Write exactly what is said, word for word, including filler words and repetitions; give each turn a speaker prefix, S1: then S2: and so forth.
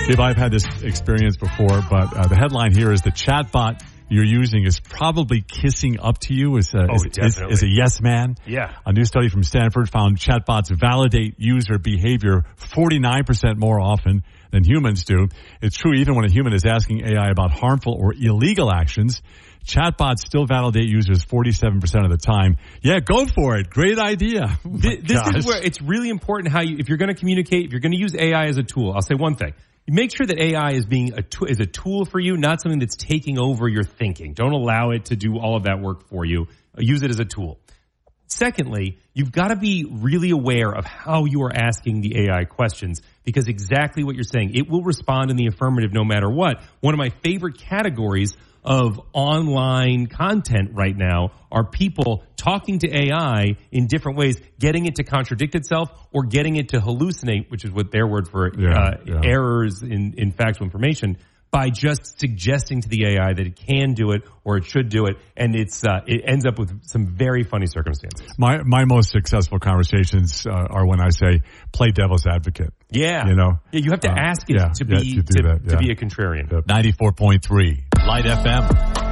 S1: Dave, I've had this experience before, but uh, the headline here is the chatbot you're using is probably kissing up to you as a,
S2: oh,
S1: is, is, is a yes man.
S2: Yeah.
S1: A new study from Stanford found chatbots validate user behavior forty-nine percent more often than humans do. It's true even when a human is asking A I about harmful or illegal actions. Chatbots still validate users forty-seven percent of the time. Yeah, go for it. Great idea. Oh
S3: this gosh. is where it's really important how you, if you're going to communicate, if you're going to use A I as a tool, I'll say one thing. Make sure that A I is being a t- is a tool for you, not something that's taking over your thinking. Don't allow it to do all of that work for you. Use it as a tool. Secondly, you've got to be really aware of how you are asking the A I questions, because exactly what you're saying, it will respond in the affirmative no matter what. One of my favorite categories of online content right now are people talking to A I in different ways, getting it to contradict itself or getting it to hallucinate, which is what their word for
S1: yeah,
S3: uh,
S1: yeah.
S3: errors in, in factual information, by just suggesting to the A I that it can do it or it should do it, and it's uh, it ends up with some very funny circumstances.
S1: My my most successful conversations uh, are when I say, play devil's advocate.
S3: Yeah.
S1: You know?
S3: Yeah, you have to
S1: uh,
S3: ask it
S1: yeah,
S3: to
S1: yeah,
S3: be
S1: to,
S3: to,
S1: that, yeah.
S3: to be a contrarian.
S1: ninety-four point three Light F M.